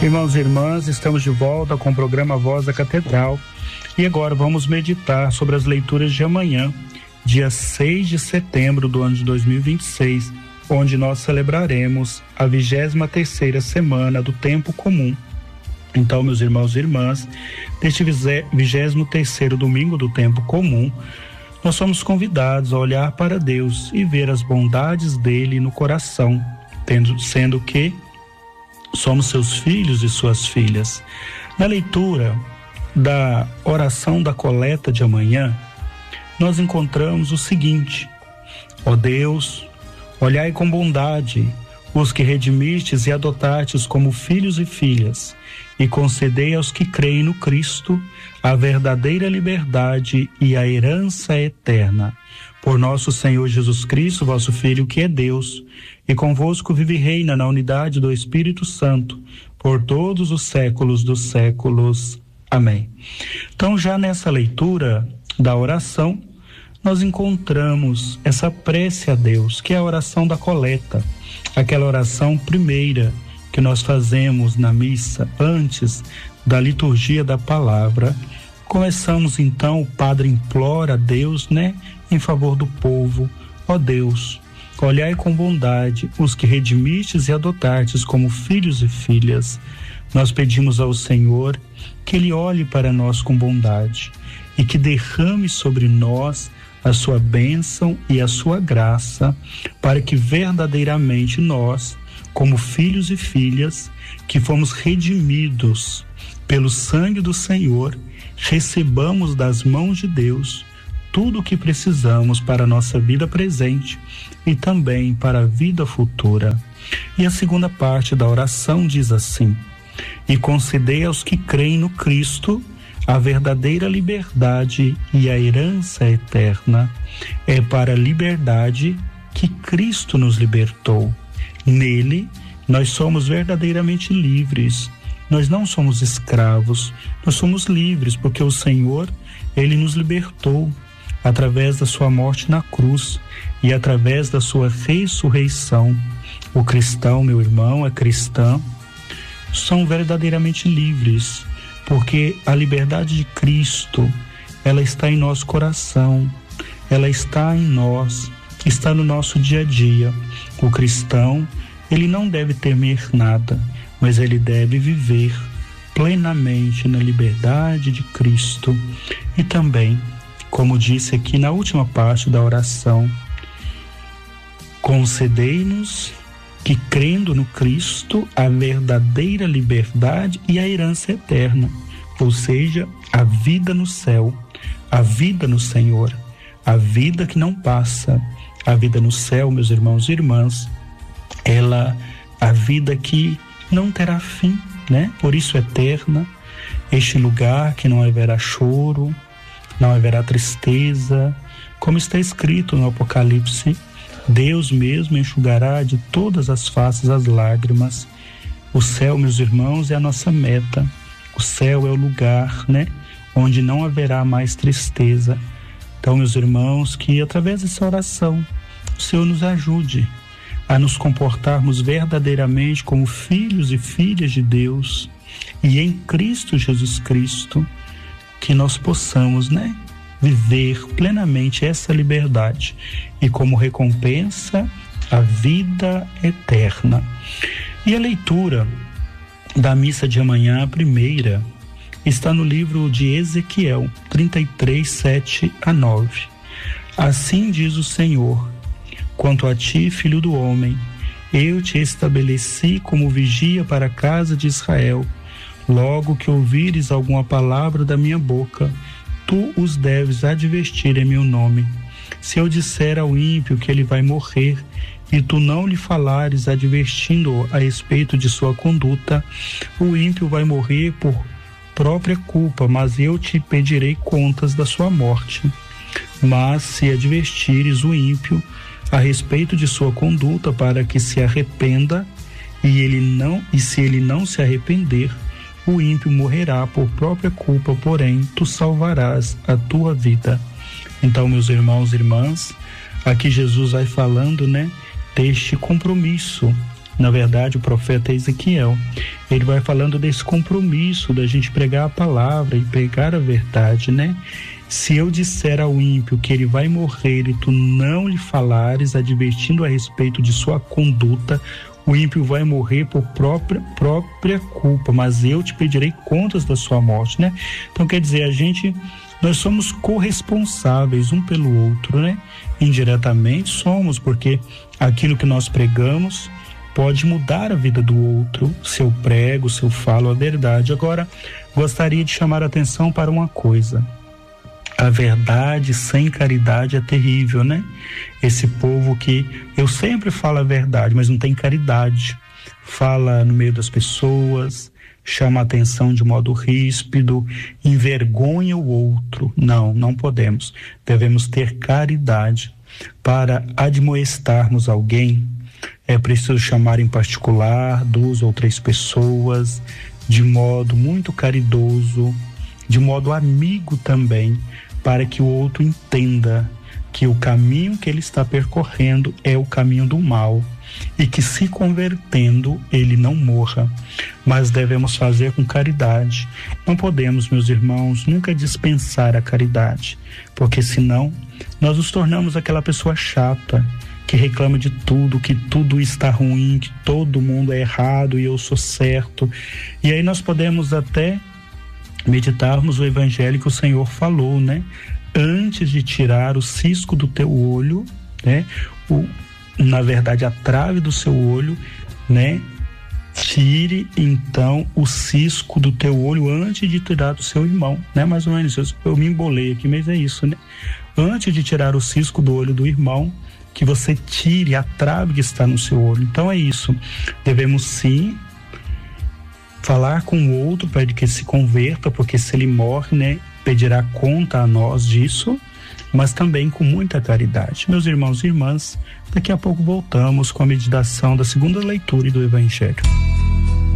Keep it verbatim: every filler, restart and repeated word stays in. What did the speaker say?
Irmãos e irmãs, estamos de volta com o programa Voz da Catedral e agora vamos meditar sobre as leituras de amanhã, dia seis de setembro do ano de dois mil e vinte e seis, onde nós celebraremos a vigésima terceira semana do Tempo Comum. Então, meus irmãos e irmãs, neste vigésimo terceiro domingo do Tempo Comum, nós somos convidados a olhar para Deus e ver as bondades dele no coração, tendo, sendo que somos seus filhos e suas filhas. Na leitura da oração da coleta de amanhã, nós encontramos o seguinte: ó Deus, olhai com bondade os que redimistes e adotastes como filhos e filhas, e concedei aos que creem no Cristo a verdadeira liberdade e a herança eterna. Por nosso Senhor Jesus Cristo, vosso Filho, que é Deus, e convosco vive e reina na unidade do Espírito Santo, por todos os séculos dos séculos. Amém. Então, já nessa leitura da oração, nós encontramos essa prece a Deus, que é a oração da coleta, aquela oração primeira que nós fazemos na missa antes da liturgia da palavra. Começamos então, o padre implora a Deus, né, em favor do povo. Ó Deus, olhai com bondade os que redimistes e adotastes como filhos e filhas. Nós pedimos ao Senhor que Ele olhe para nós com bondade e que derrame sobre nós a sua bênção e a sua graça, para que verdadeiramente nós, como filhos e filhas, que fomos redimidos pelo sangue do Senhor, recebamos das mãos de Deus tudo o que precisamos para a nossa vida presente e também para a vida futura. E a segunda parte da oração diz assim: e concedei aos que creem no Cristo a verdadeira liberdade e a herança eterna. É para a liberdade que Cristo nos libertou. Nele, nós somos verdadeiramente livres. Nós não somos escravos, nós somos livres, porque o Senhor, Ele nos libertou através da sua morte na cruz e através da sua ressurreição. O cristão, meu irmão, a cristã, são verdadeiramente livres, porque a liberdade de Cristo, ela está em nosso coração, ela está em nós, está no nosso dia a dia. O cristão, ele não deve temer nada, mas ele deve viver plenamente na liberdade de Cristo. E também, como disse aqui na última parte da oração, concedei-nos que, crendo no Cristo, a verdadeira liberdade e a herança eterna, ou seja, a vida no céu, a vida no Senhor, a vida que não passa, a vida no céu, meus irmãos e irmãs, ela, a vida que não terá fim, né? Por isso eterna, este lugar que não haverá choro, não haverá tristeza, como está escrito no Apocalipse, Deus mesmo enxugará de todas as faces as lágrimas. O céu, meus irmãos, é a nossa meta. O céu é o lugar, né, onde não haverá mais tristeza. Então, meus irmãos, que através dessa oração o Senhor nos ajude a nos comportarmos verdadeiramente como filhos e filhas de Deus, e em Cristo Jesus Cristo, que nós possamos, né, viver plenamente essa liberdade e, como recompensa, a vida eterna. E a leitura da missa de amanhã, a primeira, está no livro de Ezequiel trinta e três, sete a nove. Assim diz o Senhor: quanto a ti, filho do homem, eu te estabeleci como vigia para a casa de Israel. Logo que ouvires alguma palavra da minha boca, tu os deves advertir em meu nome. Se eu disser ao ímpio que ele vai morrer, e tu não lhe falares advertindo-o a respeito de sua conduta, o ímpio vai morrer por própria culpa, mas eu te pedirei contas da sua morte. Mas se advertires o ímpio a respeito de sua conduta, para que se arrependa, e ele não, e se ele não se arrepender, o ímpio morrerá por própria culpa, porém tu salvarás a tua vida. Então, meus irmãos e irmãs, aqui Jesus vai falando, né, deste compromisso Na verdade, o profeta Ezequiel, ele vai falando desse compromisso da gente pregar a palavra e pregar a verdade, né? Se eu disser ao ímpio que ele vai morrer e tu não lhe falares, advertindo a respeito de sua conduta, o ímpio vai morrer por própria, própria culpa, mas eu te pedirei contas da sua morte, né? Então, quer dizer, a gente, nós somos corresponsáveis um pelo outro, né? Indiretamente somos, porque aquilo que nós pregamos pode mudar a vida do outro, se eu prego, se eu falo a verdade. Agora, gostaria de chamar a atenção para uma coisa. A verdade sem caridade é terrível, né? Esse povo que eu sempre falo a verdade, mas não tem caridade. Fala no meio das pessoas, chama a atenção de modo ríspido, envergonha o outro. Não, não podemos. Devemos ter caridade. Para admoestarmos alguém, é preciso chamar em particular duas ou três pessoas, de modo muito caridoso, de modo amigo também, para que o outro entenda que o caminho que ele está percorrendo é o caminho do mal e que, se convertendo, ele não morra, mas devemos fazer com caridade. Não podemos, meus irmãos, nunca dispensar a caridade, porque senão nós nos tornamos aquela pessoa chata que reclama de tudo, que tudo está ruim, que todo mundo é errado e eu sou certo. E aí nós podemos até meditarmos o evangelho que o Senhor falou, né? Antes de tirar o cisco do teu olho, né? O, na verdade, a trave do seu olho, né? Tire então o cisco do teu olho antes de tirar do seu irmão, né? Mais ou menos isso. Eu me embolei aqui, mas é isso, né? Antes de tirar o cisco do olho do irmão, que você tire a trave que está no seu olho. Então é isso. Devemos sim falar com o outro para que se converta, porque se ele morre, né, pedirá conta a nós disso, mas também com muita caridade. Meus irmãos e irmãs, daqui a pouco voltamos com a meditação da segunda leitura do Evangelho.